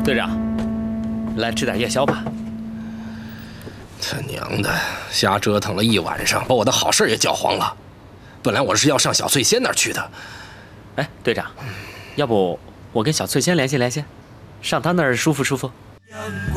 队长，来吃点夜宵吧。 他娘的，瞎折腾了一晚上，把我的好事也搅黄了。本来我是要上小翠仙那儿去的。 哎，队长，要不我跟小翠仙联系联系，上她那儿舒服舒服。